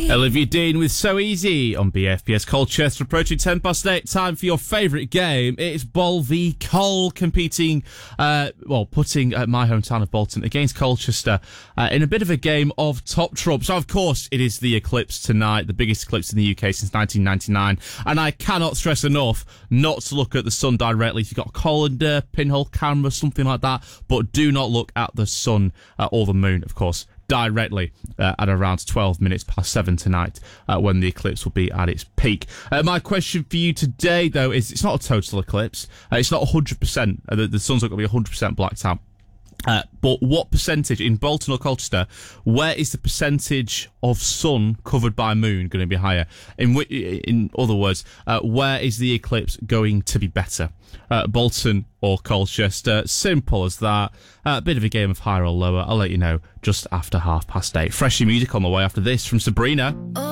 Olivia Dean with So Easy on BFBS Colchester, approaching 8:10. Time for your favourite game. It's Bol v Col competing, putting my hometown of Bolton against Colchester in a bit of a game of top trump. So, of course, it is the eclipse tonight, the biggest eclipse in the UK since 1999. And I cannot stress enough not to look at the sun directly if you've got a colander, pinhole camera, something like that. But do not look at the sun or the moon, of course, directly at around 12 minutes past 7 tonight when the eclipse will be at its peak. My question for you today, though, is it's not a total eclipse. It's not 100%. The sun's not going to be 100% blacked out. But what percentage, in Bolton or Colchester, where is the percentage of sun covered by moon going to be higher? In other words, where is the eclipse going to be better? Bolton or Colchester? Simple as that. A bit of a game of higher or lower. I'll let you know just after 8:30. Freshy music on the way after this from Sabrina.